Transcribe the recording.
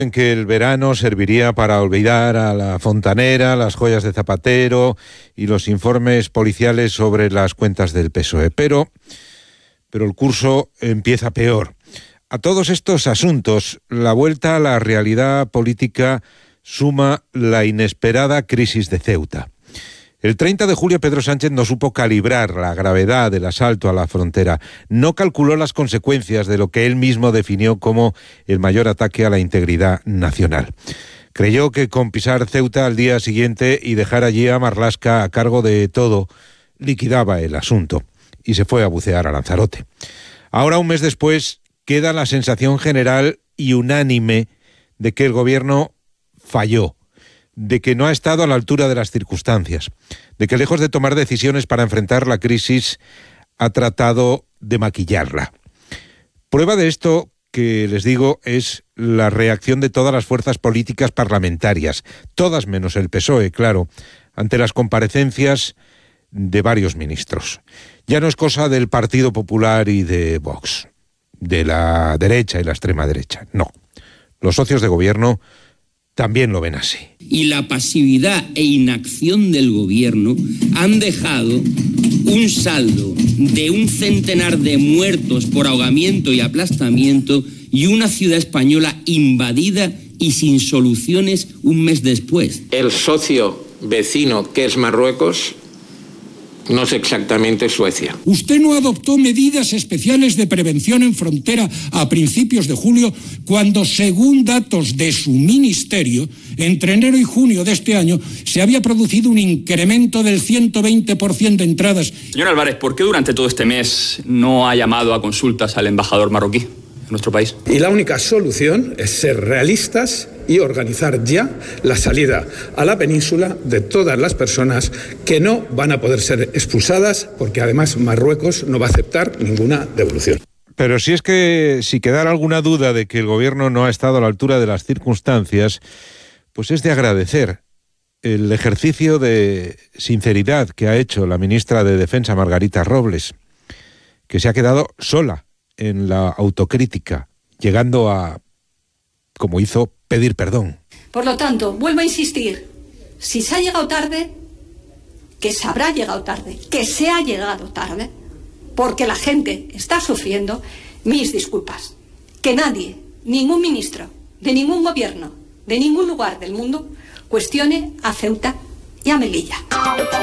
en que el verano serviría para olvidar a la fontanera, las joyas de Zapatero y los informes policiales sobre las cuentas del PSOE. Pero el curso empieza peor. A todos estos asuntos, la vuelta a la realidad política suma la inesperada crisis de Ceuta. El 30 de julio Pedro Sánchez no supo calibrar la gravedad del asalto a la frontera, no calculó las consecuencias de lo que él mismo definió como el mayor ataque a la integridad nacional. Creyó que con pisar Ceuta al día siguiente y dejar allí a Marlaska a cargo de todo, liquidaba el asunto y se fue a bucear a Lanzarote. Ahora, un mes después, queda la sensación general y unánime de que el gobierno falló, de que no ha estado a la altura de las circunstancias, de que lejos de tomar decisiones para enfrentar la crisis, ha tratado de maquillarla. Prueba de esto que les digo es la reacción de todas las fuerzas políticas parlamentarias, todas menos el PSOE, claro, ante las comparecencias de varios ministros. Ya no es cosa del Partido Popular y de Vox, de la derecha y la extrema derecha, no. Los socios de gobierno también lo ven así. Y la pasividad e inacción del gobierno han dejado un saldo de 100 de muertos por ahogamiento y aplastamiento y una ciudad española invadida y sin soluciones un mes después. El socio vecino, que es Marruecos, no es exactamente Suecia. Usted no adoptó medidas especiales de prevención en frontera a principios de julio, cuando, según datos de su ministerio, entre enero y junio de este año se había producido un incremento del 120% de entradas. Señor Álvarez, ¿por qué durante todo este mes no ha llamado a consultas al embajador marroquí en nuestro país? Y la única solución es ser realistas y organizar ya la salida a la península de todas las personas que no van a poder ser expulsadas, porque además Marruecos no va a aceptar ninguna devolución. Pero si quedara alguna duda de que el gobierno no ha estado a la altura de las circunstancias, pues es de agradecer el ejercicio de sinceridad que ha hecho la ministra de Defensa, Margarita Robles, que se ha quedado sola en la autocrítica, llegando a, como hizo, pedir perdón. Por lo tanto, vuelvo a insistir, si se ha llegado tarde, que se habrá llegado tarde, que se ha llegado tarde, porque la gente está sufriendo, mis disculpas. Que nadie, ningún ministro, de ningún gobierno, de ningún lugar del mundo, cuestione a Ceuta y a Melilla.